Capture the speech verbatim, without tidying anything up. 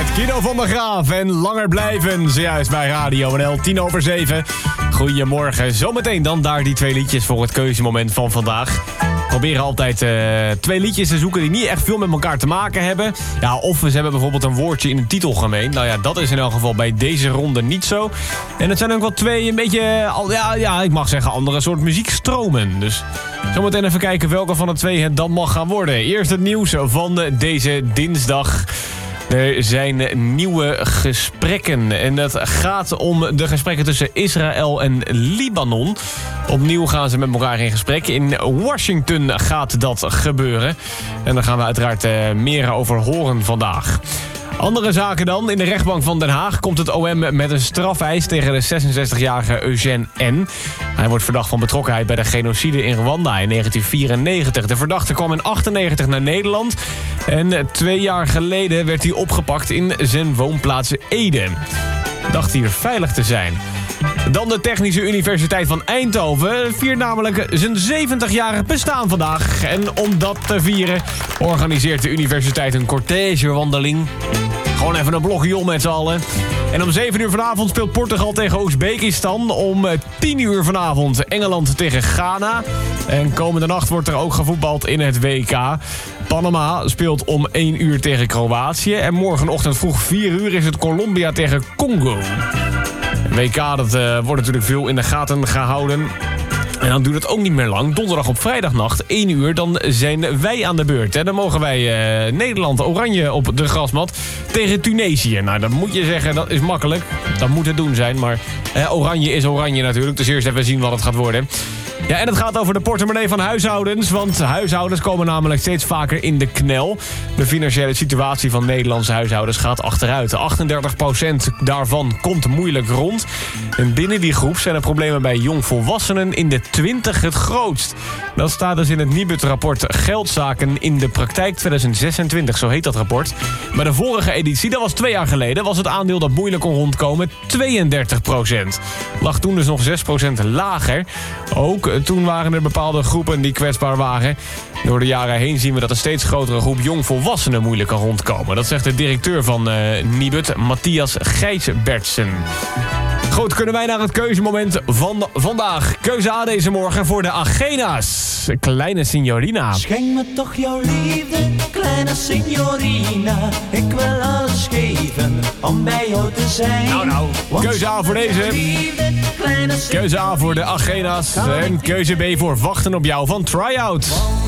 Kino van der Graaf en Langer Blijven. Zojuist bij Radio N L, tien over zeven. Goedemorgen. Zometeen dan daar die twee liedjes voor het keuzemoment van vandaag. We proberen altijd uh, twee liedjes te zoeken die niet echt veel met elkaar te maken hebben. Ja, of ze hebben bijvoorbeeld een woordje in de titel gemeen. Nou ja, dat is in elk geval bij deze ronde niet zo. En het zijn ook wel twee een beetje, ja, ja ik mag zeggen, andere soort muziekstromen. Dus zometeen even kijken welke van de twee het dan mag gaan worden. Eerst het nieuws van deze dinsdag. Er zijn nieuwe gesprekken en dat gaat om de gesprekken tussen Israël en Libanon. Opnieuw gaan ze met elkaar in gesprek. In Washington gaat dat gebeuren. En daar gaan we uiteraard uh, meer over horen vandaag. Andere zaken dan. In de rechtbank van Den Haag komt het O M met een strafeis tegen de zesenzestigjarige Eugène N. Hij wordt verdacht van betrokkenheid bij de genocide in Rwanda in negentien vierennegentig. De verdachte kwam in achtennegentig naar Nederland. En twee jaar geleden werd hij opgepakt in zijn woonplaats Ede. Dacht hier veilig te zijn. Dan de Technische Universiteit van Eindhoven viert namelijk zijn zeventigjarig bestaan vandaag. En om dat te vieren organiseert de universiteit een cortègewandeling. Gewoon even een blokje om met z'n allen. En om zeven uur vanavond speelt Portugal tegen Oezbekistan. Om tien uur vanavond Engeland tegen Ghana. En komende nacht wordt er ook gevoetbald in het W K. Panama speelt om één uur tegen Kroatië. En morgenochtend vroeg vier uur is het Colombia tegen Congo. W K dat, uh, wordt natuurlijk veel in de gaten gehouden. En dan duurt het ook niet meer lang. Donderdag op vrijdagnacht, één uur, dan zijn wij aan de beurt. En dan mogen wij uh, Nederland oranje op de grasmat tegen Tunesië. Nou, dat moet je zeggen, dat is makkelijk. Dat moet het doen zijn, maar uh, oranje is oranje natuurlijk. Dus eerst even zien wat het gaat worden. Ja, en het gaat over de portemonnee van huishoudens. Want huishoudens komen namelijk steeds vaker in de knel. De financiële situatie van Nederlandse huishoudens gaat achteruit. achtendertig procent daarvan komt moeilijk rond. En binnen die groep zijn de problemen bij jongvolwassenen in de twintig het grootst. Dat staat dus in het Nibud-rapport Geldzaken in de praktijk tweeduizend zesentwintig. Zo heet dat rapport. Maar de vorige editie, dat was twee jaar geleden, was het aandeel dat moeilijk kon rondkomen tweeëndertig procent. Lag toen dus nog zes procent lager. Ook toen waren er bepaalde groepen die kwetsbaar waren. Door de jaren heen zien we dat een steeds grotere groep jongvolwassenen moeilijk kan rondkomen. Dat zegt de directeur van uh, Nibud, Matthias Gijsbertsen. Goed, kunnen wij naar het keuzemoment van vandaag. Keuze A deze morgen voor de Agena's. Kleine Signorina. Schenk me toch jouw liefde, kleine Signorina. Ik wil alles geven om bij jou te zijn. Nou nou, keuze A voor deze. Keuze A voor de Agena's. En keuze B voor Wachten op jou van Tryout.